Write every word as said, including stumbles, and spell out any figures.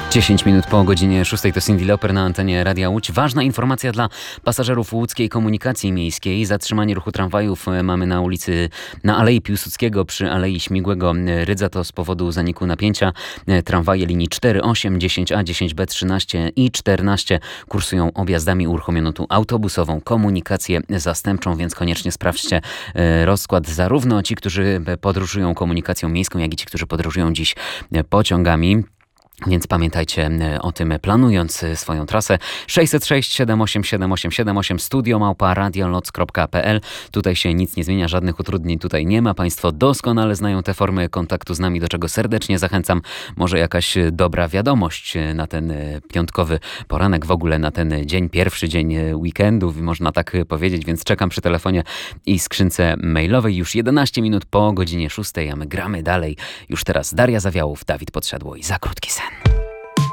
dziesięć minut po godzinie szóstej to Cyndi Lauper na antenie Radia Łódź. Ważna informacja dla pasażerów łódzkiej komunikacji miejskiej. Zatrzymanie ruchu tramwajów mamy na ulicy, na Alei Piłsudskiego przy Alei Śmigłego Rydza. To z powodu zaniku napięcia. Tramwaje linii cztery, osiem, dziesięć A, dziesięć B, trzynaście i czternaście kursują objazdami. Uruchomiono tu autobusową komunikację zastępczą, więc koniecznie sprawdźcie rozkład. Zarówno ci, którzy podróżują komunikacją miejską, jak i ci, którzy podróżują dziś pociągami. Więc pamiętajcie o tym, planując swoją trasę. sześćset sześć, siedem osiem siedem osiem siedem osiem, studio małpa radioloc kropka p l. Tutaj się nic nie zmienia, żadnych utrudnień tutaj nie ma. Państwo doskonale znają te formy kontaktu z nami, do czego serdecznie zachęcam. Może jakaś dobra wiadomość na ten piątkowy poranek, w ogóle na ten dzień, pierwszy dzień weekendu, można tak powiedzieć, więc czekam przy telefonie i skrzynce mailowej. Już jedenaście minut po godzinie szóstej, a my gramy dalej. Już teraz Daria Zawiałów, Dawid Podsiadło i Za krótki sen.